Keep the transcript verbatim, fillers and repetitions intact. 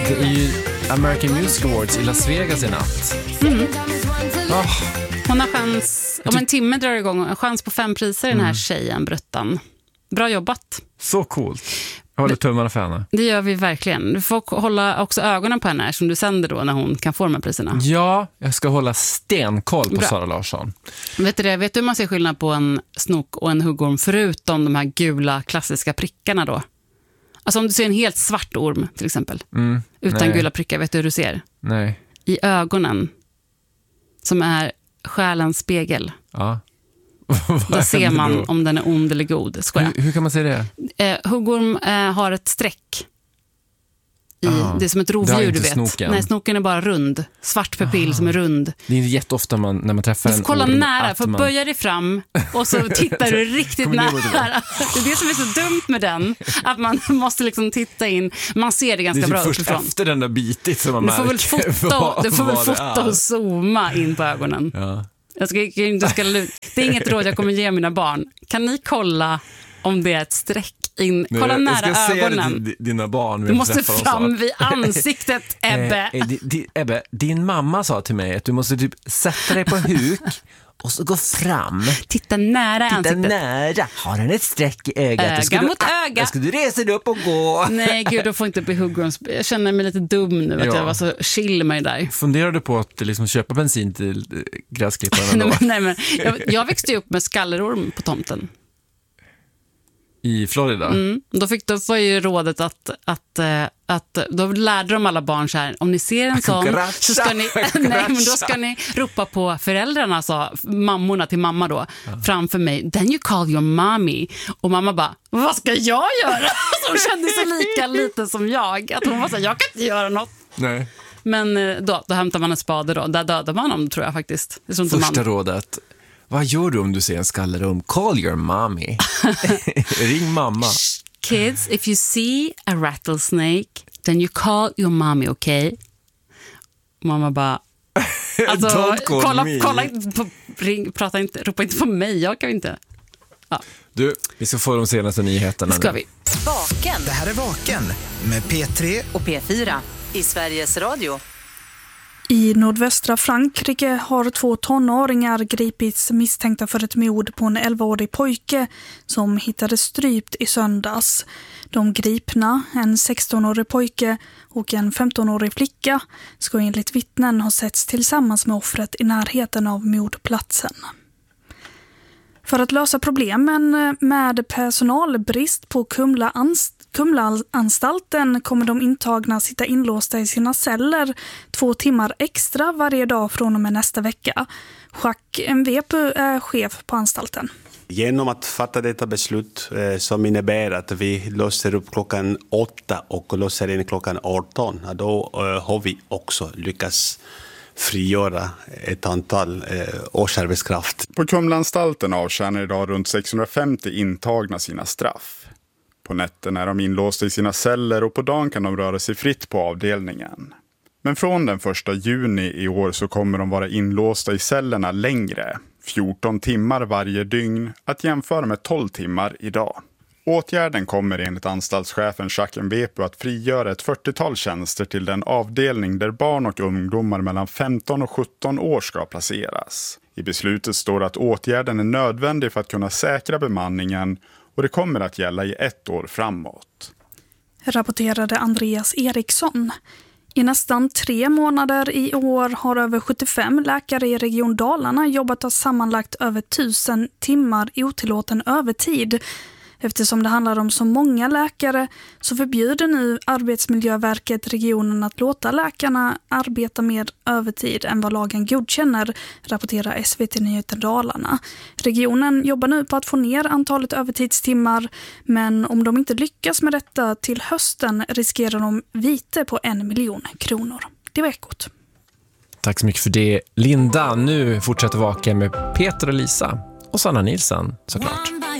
Det är ju American Music Awards i Las Vegas i natt. Mm. Oh. Hon har chans, om en timme drar igång, en chans på fem priser den här tjejen, Bruttan. Bra jobbat. Så coolt. Jag håller tummarna för henne. Det gör vi verkligen. Du får hålla också ögonen på henne som du sänder då när hon kan få de här priserna. Ja, jag ska hålla stenkoll på Bra. Sara Larsson. Vet du det? Vet du hur man ser skillnad på en snok och en huggorm förutom de här gula klassiska prickarna då? Alltså om du ser en helt svart orm till exempel, Mm, utan nej. gula prickar, vet du hur du ser? Nej. I ögonen, som är själens spegel. Ja. Då ser man om den är ond eller god. Skoja. Hur, hur kan man se det? Eh, huggorm eh, har ett streck. I, Aha. det är som ett Det har rovdjur, inte du vet. snoken. Nej, snoken är bara rund. Svart pupill Aha. som är rund. Det är inte jätteofta man, när man träffar Du får en kolla orm nära, att för man... böja dig fram och så tittar du riktigt Kommer ner mot nära. det. Det är det som är så dumt med den, att man måste liksom titta in. Man ser det Det ganska är typ bra först uppifrån. efter den där bitit som man Du får väl märker fota, vad, du får väl vad det fota är. och zooma in på ögonen. Ja. Jag ska, jag inte ska, det är inget råd jag kommer ge mina barn. Kan ni kolla om det är ett streck in? Kolla Nej, nära jag ska ögonen. se det till dina barn. Du måste fram vid ansiktet, Ebbe. Eh, di, di, Ebbe, din mamma sa till mig att du måste typ sätta dig på huk och så gå fram. Titta nära Titta ansiktet. nära. Har han ett streck i ögat? Öga Då ska mot du, öga. Då ska du resa dig upp och gå. Nej, gud, då får inte bli huggorm. Jag känner mig lite dum nu, att Ja. jag var så chill med det där. Funderar du på att liksom köpa bensin till eh, gräsklipparen nej, då? men, nej, men, jag, jag växte ju upp med skallerorm på tomten. I Florida? Mm. Då, fick, då var ju rådet att, att, eh, att då lärde de alla barn så här, om ni ser en sån så ska ni, nej, men då ska ni ropa på föräldrarna, sa mammorna till mamma då, ja. framför mig, then you call your mommy. Och mamma bara, vad ska jag göra? Så hon kände sig lika lite som jag, att hon var så här, jag kan inte göra något. Nej. Men då, då hämtar man en spade då, där dödar man dem, tror jag faktiskt. Det är inte Första man... rådet. Vad gör du om du ser en skallerorm? Call your mommy. Ring mamma. Kids, if you see a rattlesnake, then you call your mommy, okay? Mamma bara... Alltså, Don't call kolla, me. kolla inte på, ring, prata inte, ropa inte på mig, jag kan inte. Ja. Du, vi ska få de senaste nyheterna. Ska nu. vi. Vaken. Det här är Vaken med P tre Och P fyra i Sveriges Radio. I nordvästra Frankrike har två tonåringar gripits misstänkta för ett mord på en elvaårig pojke som hittades strypt i söndags. De gripna, en sextonårig pojke och en femtonårig flicka, ska enligt vittnen ha setts tillsammans med offret i närheten av mordplatsen. För att lösa problemen med personalbrist på Kumla anst- Kumla-anstalten kommer de intagna sitta inlåsta i sina celler två timmar extra varje dag från och med nästa vecka. Jacques Mvepu är chef på anstalten. Genom att fatta detta beslut eh, som innebär att vi låser upp klockan åtta och låser in klockan arton, då eh, har vi också lyckats frigöra ett antal eh, årsarbetskraft. På Kumlaanstalten avtjänar idag runt sexhundrafemtio intagna sina straff. På nätten är de inlåsta i sina celler och på dagen kan de röra sig fritt på avdelningen. Men från den första juni i år så kommer de vara inlåsta i cellerna längre, fjorton timmar varje dygn, att jämföra med tolv timmar idag. Åtgärden kommer enligt anstaltschefen Jacques Mvepu att frigöra ett fyrtiotal tjänster till den avdelning där barn och ungdomar mellan femton och sjutton år ska placeras. I beslutet står att åtgärden är nödvändig för att kunna säkra bemanningen och det kommer att gälla i ett år framåt. Rapporterade Andreas Eriksson. I nästan tre månader i år har över sjuttiofem läkare i Region Dalarna jobbat av sammanlagt över tusen timmar otillåten övertid. Eftersom det handlar om så många läkare så förbjuder nu Arbetsmiljöverket regionen att låta läkarna arbeta mer övertid än vad lagen godkänner, rapporterar S V T-nyheten Dalarna. Regionen jobbar nu på att få ner antalet övertidstimmar, men om de inte lyckas med detta till hösten riskerar de vite på en miljon kronor. Det var Ekot. Tack så mycket för det, Linda. Nu fortsätter Vaken med Peter och Lisa och Sanna Nilsson såklart.